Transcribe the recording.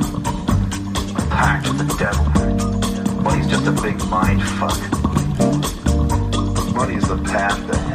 A pact with the devil. Money's just a big mind fuck. Money is the path to